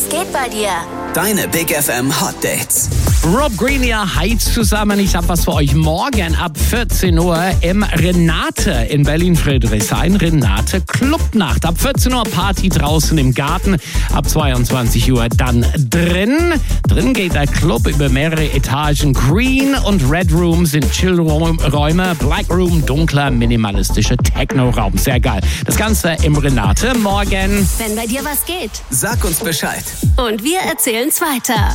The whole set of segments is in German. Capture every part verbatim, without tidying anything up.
geht bei dir? Deine Big F M Hot Dates. Rob Green, ja, hi zusammen. Ich hab was für euch morgen ab vierzehn Uhr im Renate in Berlin-Friedrichshain. Renate Clubnacht. Ab vierzehn Uhr Party draußen im Garten. Ab zweiundzwanzig Uhr dann drin. Drin geht der Club über mehrere Etagen. Green und Red Room sind Chillräume. Black Room, dunkler, minimalistischer Techno-Raum. Sehr geil. Das Ganze im Renate morgen. Wenn bei dir was geht. Sag uns Bescheid. Und wir erzählen's weiter.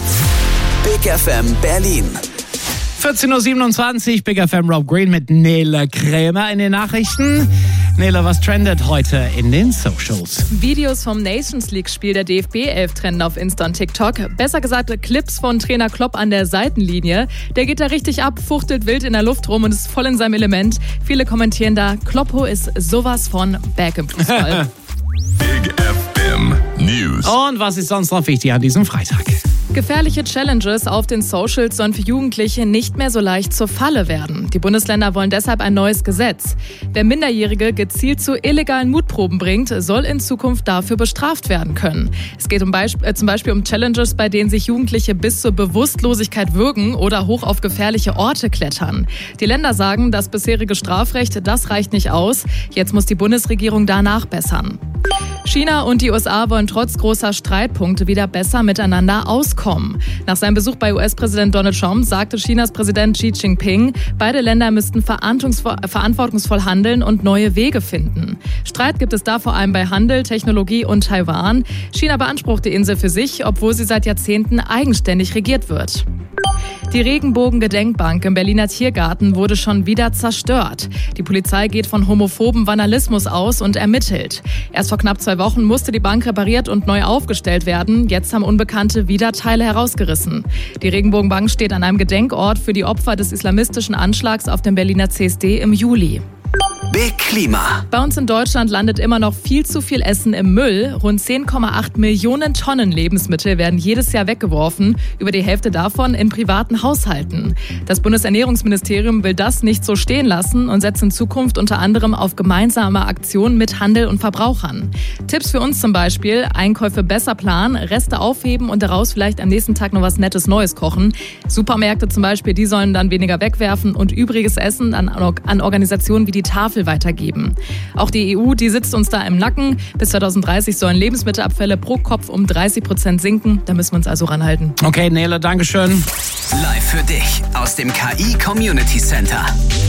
Big F M Berlin. vierzehn Uhr siebenundzwanzig, Big F M Rob Green mit Nele Krämer in den Nachrichten. Nele, was trendet heute in den Socials? Videos vom Nations League-Spiel der D F B elf trennen auf Insta und TikTok. Besser gesagt, Clips von Trainer Klopp an der Seitenlinie. Der geht da richtig ab, fuchtelt wild in der Luft rum und ist voll in seinem Element. Viele kommentieren da, Kloppo ist sowas von back im Fußball. Big F M News. Und was ist sonst noch wichtig an diesem Freitag? Gefährliche Challenges auf den Socials sollen für Jugendliche nicht mehr so leicht zur Falle werden. Die Bundesländer wollen deshalb ein neues Gesetz. Wer Minderjährige gezielt zu illegalen Mutproben bringt, soll in Zukunft dafür bestraft werden können. Es geht um Beisp- äh, zum Beispiel um Challenges, bei denen sich Jugendliche bis zur Bewusstlosigkeit würgen oder hoch auf gefährliche Orte klettern. Die Länder sagen, das bisherige Strafrecht, das reicht nicht aus. Jetzt muss die Bundesregierung da nachbessern. China und die U S A wollen trotz großer Streitpunkte wieder besser miteinander auskommen. Nach seinem Besuch bei U S-Präsident Donald Trump sagte Chinas Präsident Xi Jinping, beide Länder müssten verantwortungsvoll handeln und neue Wege finden. Streit gibt es da vor allem bei Handel, Technologie und Taiwan. China beansprucht die Insel für sich, obwohl sie seit Jahrzehnten eigenständig regiert wird. Die Regenbogen-Gedenkbank im Berliner Tiergarten wurde schon wieder zerstört. Die Polizei geht von homophoben Vandalismus aus und ermittelt. Erst vor knapp zwei Wochen musste die Bank repariert und neu aufgestellt werden. Jetzt haben Unbekannte wieder Teile herausgerissen. Die Regenbogenbank steht an einem Gedenkort für die Opfer des islamistischen Anschlags auf dem Berliner C S D im Juli. Big Klima. Bei uns in Deutschland landet immer noch viel zu viel Essen im Müll. Rund zehn Komma acht Millionen Tonnen Lebensmittel werden jedes Jahr weggeworfen. Über die Hälfte davon in privaten Haushalten. Das Bundesernährungsministerium will das nicht so stehen lassen und setzt in Zukunft unter anderem auf gemeinsame Aktionen mit Handel und Verbrauchern. Tipps für uns zum Beispiel: Einkäufe besser planen, Reste aufheben und daraus vielleicht am nächsten Tag noch was Nettes Neues kochen. Supermärkte zum Beispiel, die sollen dann weniger wegwerfen und übriges Essen an, an Organisationen wie die Tafel weitergeben. Auch die E U, die sitzt uns da im Nacken. Bis zweitausenddreißig sollen Lebensmittelabfälle pro Kopf um dreißig Prozent sinken. Da müssen wir uns also ranhalten. Okay, Nele, Dankeschön. Live für dich aus dem K I Community Center.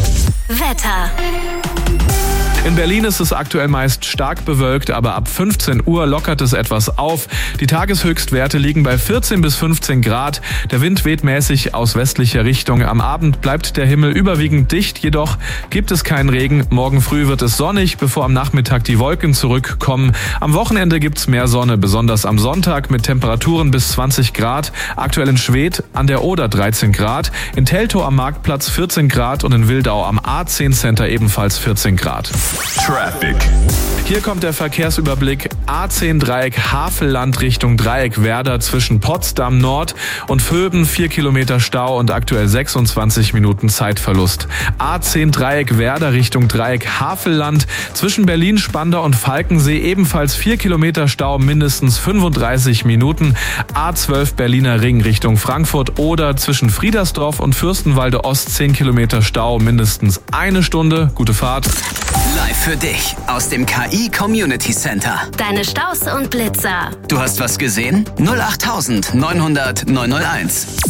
Wetter. In Berlin ist es aktuell meist stark bewölkt, aber ab fünfzehn Uhr lockert es etwas auf. Die Tageshöchstwerte liegen bei vierzehn bis fünfzehn Grad. Der Wind weht mäßig aus westlicher Richtung. Am Abend bleibt der Himmel überwiegend dicht, jedoch gibt es keinen Regen. Morgen früh wird es sonnig, bevor am Nachmittag die Wolken zurückkommen. Am Wochenende gibt's mehr Sonne, besonders am Sonntag mit Temperaturen bis zwanzig Grad. Aktuell in Schwedt an der Oder dreizehn Grad, in Teltow am Marktplatz vierzehn Grad und in Wildau am A zehn Center ebenfalls vierzehn Grad. Traffic. Hier kommt der Verkehrsüberblick. A zehn Dreieck Havelland Richtung Dreieck Werder zwischen Potsdam Nord und Vöben, vier Kilometer Stau und aktuell sechsundzwanzig Minuten Zeitverlust. A zehn Dreieck Werder Richtung Dreieck Havelland zwischen Berlin, Spandau und Falkensee ebenfalls vier Kilometer Stau, mindestens fünfunddreißig Minuten. A zwölf Berliner Ring Richtung Frankfurt oder zwischen Friedersdorf und Fürstenwalde Ost zehn Kilometer Stau, mindestens eine Stunde. Gute Fahrt. Live für dich aus dem K I Community Center. Deine Staus und Blitzer. Du hast was gesehen? null acht neun null null neun null eins.